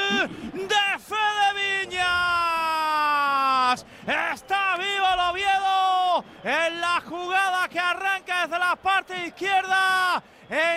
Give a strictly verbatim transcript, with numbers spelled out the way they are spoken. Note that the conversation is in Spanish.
de Fede Viñas. Está vivo el Oviedo en la jugada que arranca desde la parte izquierda.